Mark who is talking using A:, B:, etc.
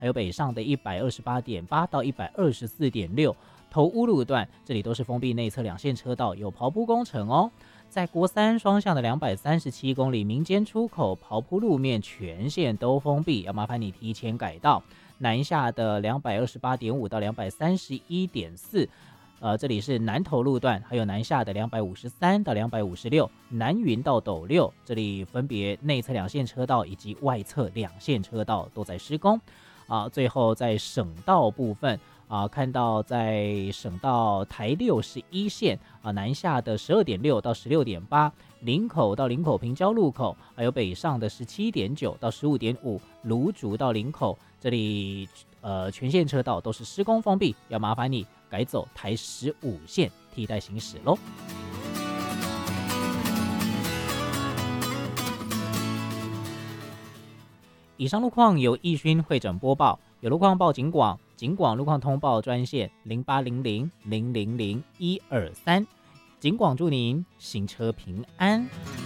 A: 还有北上的128.8到124.6。头乌路段这里都是封闭内侧两线车道，有刨铺工程哦。在国三双向的237公里民间出口刨铺路面全线都封闭，要麻烦你提前改道。南下的228.5到231.4，这里是南投路段，还有南下的253到256，南云到斗六，这里分别内侧两线车道以及外侧两线车道都在施工。最后在省道部分。看到在省道台61线南下的12.6到16.8，林口到林口平交路口，还有北上的17.9到15.5，芦竹到林口，这里全线车道都是施工封闭，要麻烦你改走台15线替代行驶咯。以上路况由义勋会诊播报，有路况报警广，警广路况通报专线0800000123，警广祝您行车平安。